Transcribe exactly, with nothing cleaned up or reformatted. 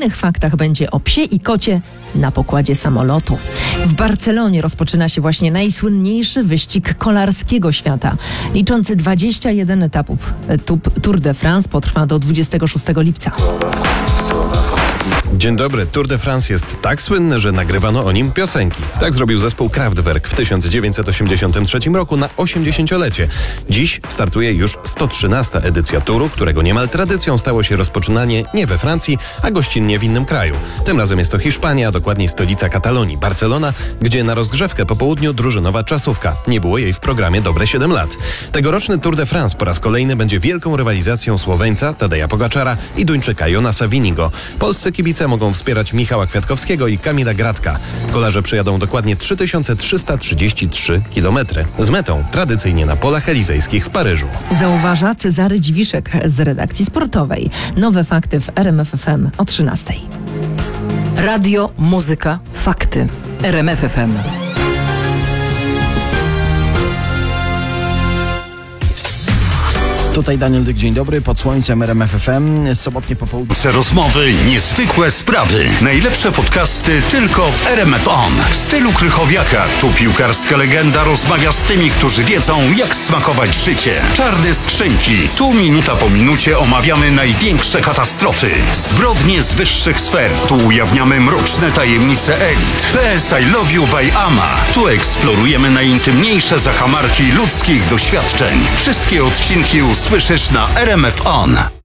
innych faktach będzie o psie i kocie na pokładzie samolotu. W Barcelonie rozpoczyna się właśnie najsłynniejszy wyścig kolarskiego świata. Liczący dwadzieścia jeden etapów, Tour de France potrwa do dwudziestego szóstego lipca. Dzień dobry. Tour de France jest tak słynny, że nagrywano o nim piosenki. Tak zrobił zespół Kraftwerk w tysiąc dziewięćset osiemdziesiątym trzecim roku na osiemdziesięciolecie. Dziś startuje już sto trzynasta edycja turu, którego niemal tradycją stało się rozpoczynanie nie we Francji, a gościnnie w innym kraju. Tym razem jest to Hiszpania, a dokładniej stolica Katalonii, Barcelona, gdzie na rozgrzewkę po południu drużynowa czasówka. Nie było jej w programie dobre siedem lat. Tegoroczny Tour de France po raz kolejny będzie wielką rywalizacją Słoweńca Tadeja Pogaczara i Duńczyka Jonasa Winigo. Polscy kibice mogą wspierać Michała Kwiatkowskiego i Kamila Gratka. Kolarze przejadą dokładnie trzy tysiące trzysta trzydzieści trzy kilometry. Z metą tradycyjnie na polach elizejskich w Paryżu. Zauważa Cezary Dziwiszek z redakcji sportowej. Nowe fakty w R M F F M o trzynastej. Radio, muzyka, fakty. R M F F M. Tutaj Daniel Dyk, dzień dobry, pod słońcem R M F F M, sobotnie popołudnie. Rozmowy, niezwykłe sprawy. Najlepsze podcasty tylko w R M F On. W stylu Krychowiaka. Tu piłkarska legenda rozmawia z tymi, którzy wiedzą, jak smakować życie. Czarne skrzynki. Tu minuta po minucie omawiamy największe katastrofy. Zbrodnie z wyższych sfer. Tu ujawniamy mroczne tajemnice elit. P S I Love You by Ama. Tu eksplorujemy najintymniejsze zakamarki ludzkich doświadczeń. Wszystkie odcinki usłyszysz na R M F On.